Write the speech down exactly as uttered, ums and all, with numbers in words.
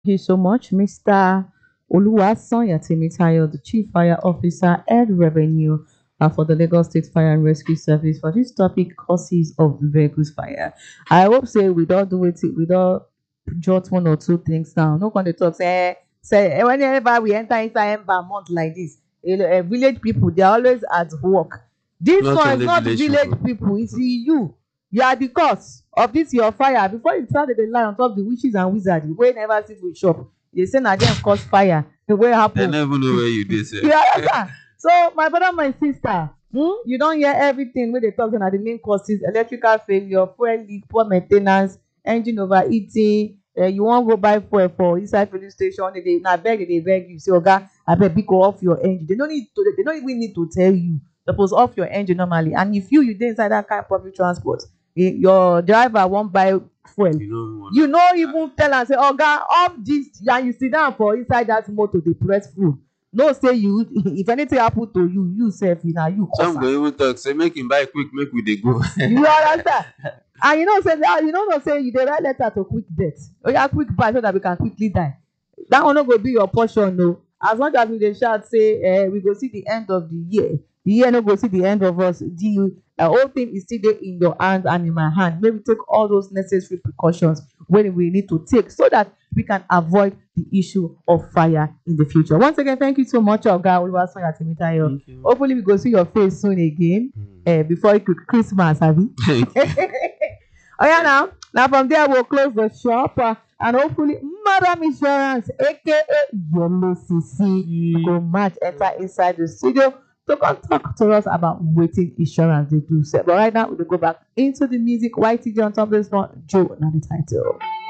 Thank you so much, Mister Oluwasonya Temitayo, the Chief Fire Officer and Revenue uh, for the Lagos State Fire and Rescue Service, for this topic, causes of vehicles fire. I hope say we don't do it, we don't jot one or two things down. No one dey talk say, eh, say eh, whenever we enter inside Ember month like this, you know, eh, village people they are always at work. This Not one is only not village village people. people, it's you. You are the cause of this your fire. Before you start the lie on top the witches and wizards wey never see food shop, they say na dem cause fire. The way They happen. never know where you dey, sir. You understand? So my brother, my sister, hmm, you don hear everything wey dey talk say na the main causes: electrical failure, fuel leak, poor main ten ance, engine overheating. Uh, you wan go buy fuel for inside filling station, they dey na beg they dey beg you say oga abeg biko off your engine. They no need to, they no even need to tell you. Suppose off your engine normally. And if you you dey inside that kind of public transport, eh, your driver wan buy fuel, You know, you no even tell am say oga off this, and you sit down for inside that motor dey press full. No say you if anything happen to you, you sef na you cause some am. go even talk say make him buy quick, make we dey go. You understand? And you know say that you no know say you dey write letter to quick death. Oya quick buy so that we can quickly die. That one no go be your portion o. As much as we dey shout say eh, we go see the end of the year, the year no go see the end of us. The uh, whole thing is still dey in your hand and in my hand. Make we take all those necessary precautions when we need to take so that we can avoid the issue of fire in the future. Once again, thank you so much, Oga Oluwasonya Temitayo. Thank you. Hopefully, we go see your face soon again. Uh, before Christmas, abi? Oh yeah, now, now from there we'll close the shop uh, and hopefully Madam Insurance, aka Yellow C C, go match enter inside the studio to come talk to us about waiting insurance they do. So, but right now we'll go back into the music. Y T J on top of this one, Joe, now the title.